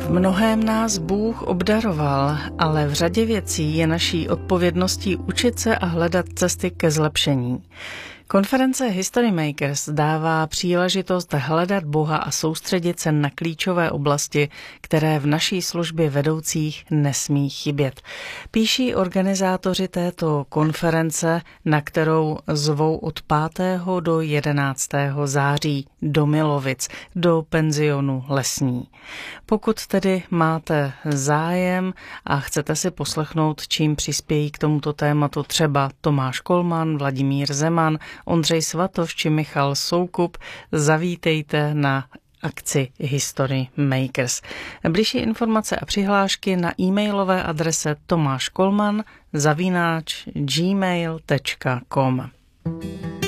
V mnohém nás Bůh obdaroval, ale v řadě věcí je naší odpovědností učit se a hledat cesty ke zlepšení. Konference History Makers dává příležitost hledat Boha a soustředit se na klíčové oblasti, které v naší službě vedoucích nesmí chybět. Píší organizátoři této konference, na kterou zvou od 5. do 11. září do Milovic, do penzionu Lesní. Pokud tedy máte zájem a chcete si poslechnout, čím přispějí k tomuto tématu třeba Tomáš Kolman, Vladimír Zeman, Ondřej Svatoš či Michal Soukup, zavítejte na akci History Makers. Bližší informace a přihlášky na e-mailové adrese tomáškolman@gmail.com.